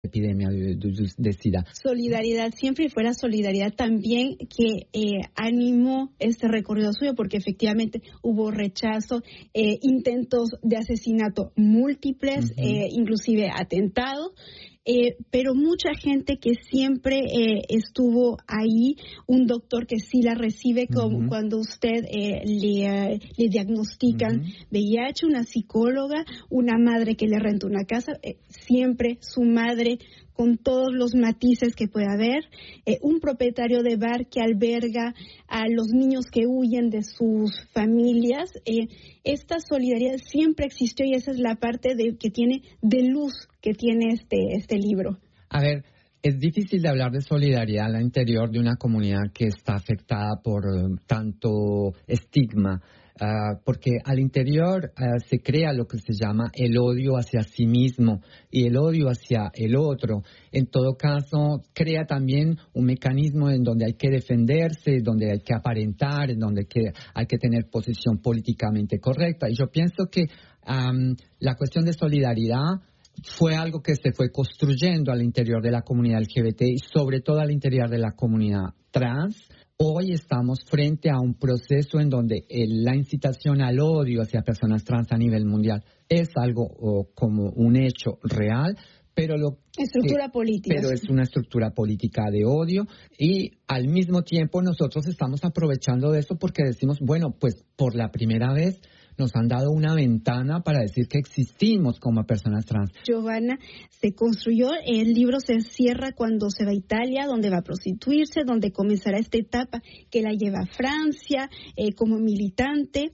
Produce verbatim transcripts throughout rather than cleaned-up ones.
epidemia de, de, de SIDA. Solidaridad, siempre fuera solidaridad también que eh, animó este recorrido suyo, porque efectivamente hubo rechazo, eh, intentos de asesinato múltiples, uh-huh. eh, inclusive atentados. Eh, pero mucha gente que siempre eh, estuvo ahí, un doctor que sí la recibe como uh-huh. cuando usted eh, le, le diagnostican uh-huh. V I H, una psicóloga, una madre que le renta una casa, eh, siempre su madre con todos los matices que puede haber, eh, un propietario de bar que alberga a los niños que huyen de sus familias. Eh, esta solidaridad siempre existió y esa es la parte de, que tiene de luz que tiene este, este libro. A ver, es difícil de hablar de solidaridad al interior de una comunidad que está afectada por uh, tanto estigma. Uh, porque al interior uh, se crea lo que se llama el odio hacia sí mismo y el odio hacia el otro. En todo caso, crea también un mecanismo en donde hay que defenderse, donde hay que aparentar, en donde que hay que tener posición políticamente correcta. Y yo pienso que um, la cuestión de solidaridad fue algo que se fue construyendo al interior de la comunidad L G B T y sobre todo al interior de la comunidad trans. Hoy estamos frente a un proceso en donde el, la incitación al odio hacia personas trans a nivel mundial es algo oh, como un hecho real, pero lo estructura que, política. Pero es una estructura política de odio y al mismo tiempo nosotros estamos aprovechando de eso porque decimos, bueno, pues por la primera vez nos han dado una ventana para decir que existimos como personas trans. Giovanna se construyó, el libro se cierra cuando se va a Italia, donde va a prostituirse, donde comenzará esta etapa que la lleva a Francia eh, como militante.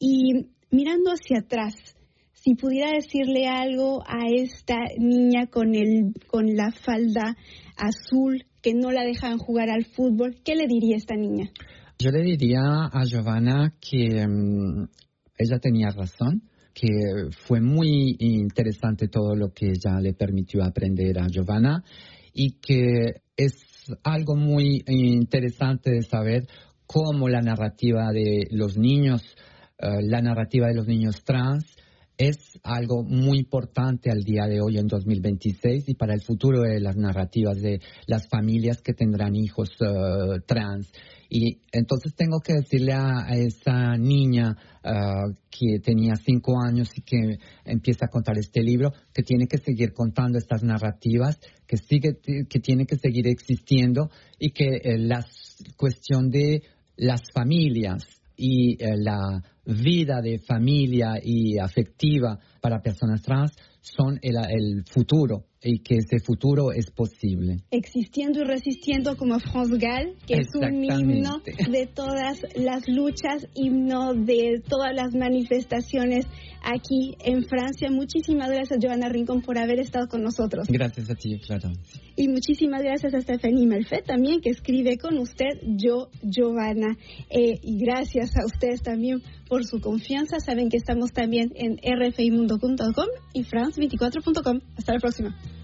Y mirando hacia atrás, si pudiera decirle algo a esta niña con, el, con la falda azul, que no la dejan jugar al fútbol, ¿qué le diría a esta niña? Yo le diría a Giovanna que um, ella tenía razón, que fue muy interesante todo lo que ella le permitió aprender a Giovanna y que es algo muy interesante de saber cómo la narrativa de los niños, uh, la narrativa de los niños trans es algo muy importante al día de hoy en dos mil veintiséis y para el futuro de las narrativas de las familias que tendrán hijos uh, trans. Y entonces tengo que decirle a, a esa niña uh, que tenía cinco años y que empieza a contar este libro, que tiene que seguir contando estas narrativas, que sigue, que tiene que seguir existiendo y que eh, la cuestión de las familias y eh, la vida de familia y afectiva para personas trans son el, el futuro y que ese futuro es posible. Existiendo y resistiendo como France Gall, que es un himno de todas las luchas, himno de todas las manifestaciones aquí en Francia. Muchísimas gracias, Giovanna Rincón, por haber estado con nosotros. Gracias a ti, Clara. Y muchísimas gracias a Stephanie Melfet también, que escribe con usted, yo, Giovanna. Eh, y gracias a ustedes también por su confianza. Saben que estamos también en r f i mundo punto com y france veinticuatro punto com. Hasta la próxima.